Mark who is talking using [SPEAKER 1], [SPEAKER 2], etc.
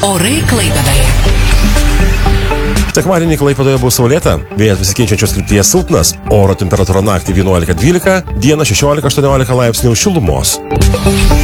[SPEAKER 1] Orai Klaipėdoje.
[SPEAKER 2] Sekmadienį Klaipėdoje bus saulėta, vėjas besikeičiančios krypties silpnas, oro temperatūra naktį 11-12, dieną 16-18 laipsnių šilumos.